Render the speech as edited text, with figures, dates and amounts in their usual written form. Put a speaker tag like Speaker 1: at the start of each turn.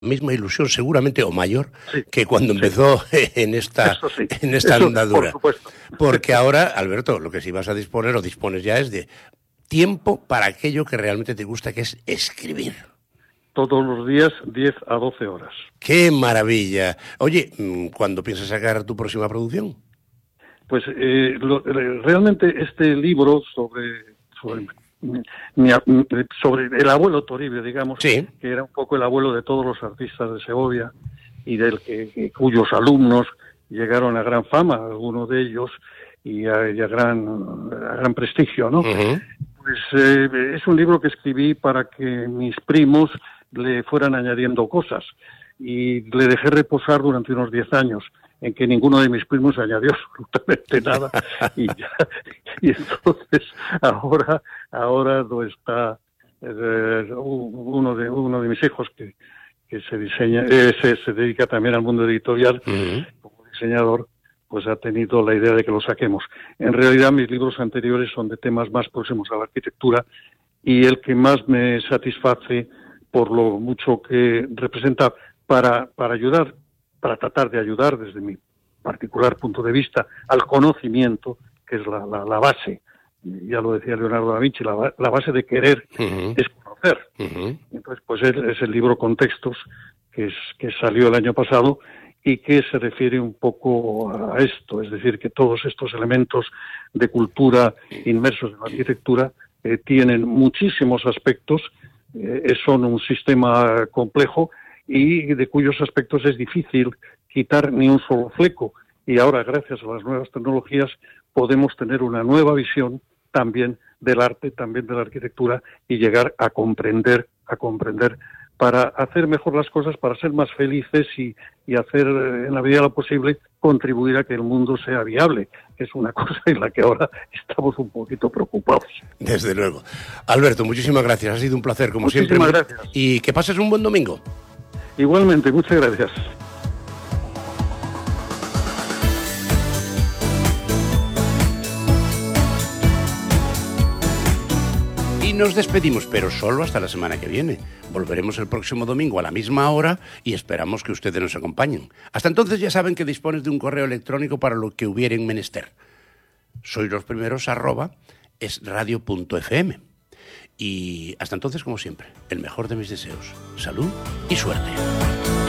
Speaker 1: misma ilusión seguramente o mayor
Speaker 2: Sí,
Speaker 1: que cuando
Speaker 2: sí.
Speaker 1: empezó en esta
Speaker 2: Eso,
Speaker 1: andadura.
Speaker 2: por supuesto.
Speaker 1: Porque ahora, Alberto, lo que sí vas a disponer o dispones ya es de tiempo para aquello que realmente te gusta, que es escribir.
Speaker 2: Todos los días, 10 a 12 horas.
Speaker 1: ¡Qué maravilla! Oye, ¿cuándo piensas sacar tu próxima producción?
Speaker 2: Pues realmente este libro sobre el abuelo Toribio, digamos,
Speaker 1: Sí.
Speaker 2: que era un poco el abuelo de todos los artistas de Segovia y cuyos alumnos llegaron a gran fama, algunos de ellos, y a gran prestigio, ¿no?
Speaker 1: Uh-huh.
Speaker 2: Pues es un libro que escribí para que mis primos le fueran añadiendo cosas y le dejé reposar durante unos 10 años en que ninguno de mis primos añadió absolutamente nada y entonces ahora lo está uno de mis hijos que se dedica también al mundo editorial como diseñador, pues ha tenido la idea de que lo saquemos. En realidad mis libros anteriores son de temas más próximos a la arquitectura y el que más me satisface por lo mucho que representa para tratar de ayudar desde mi particular punto de vista al conocimiento, que es la base, ya lo decía Leonardo da Vinci, la base de querer es conocer. Entonces, pues es el libro Contextos, que salió el año pasado y que se refiere un poco a esto, es decir, que todos estos elementos de cultura inmersos en la arquitectura tienen muchísimos aspectos, son un sistema complejo y de cuyos aspectos es difícil quitar ni un solo fleco. Y ahora, gracias a las nuevas tecnologías, podemos tener una nueva visión también del arte, también de la arquitectura y llegar a comprender para hacer mejor las cosas, para ser más felices y hacer, en la medida de lo posible, contribuir a que el mundo sea viable, que es una cosa en la que ahora estamos un poquito preocupados.
Speaker 1: Desde luego. Alberto, muchísimas gracias. Ha sido un placer, como siempre.
Speaker 2: Muchísimas gracias.
Speaker 1: Y que pases un buen domingo.
Speaker 2: Igualmente, muchas gracias.
Speaker 1: Y nos despedimos, pero solo hasta la semana que viene. Volveremos el próximo domingo a la misma hora y esperamos que ustedes nos acompañen. Hasta entonces ya saben que dispones de un correo electrónico para lo que hubieren menester. soylosprimeros@esradio.fm. Y hasta entonces, como siempre, el mejor de mis deseos. Salud y suerte.